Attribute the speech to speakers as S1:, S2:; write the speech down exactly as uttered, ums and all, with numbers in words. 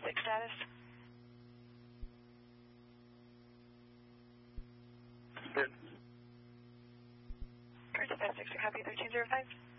S1: six status.
S2: Good.
S1: Current five six, copy thirteen zero five.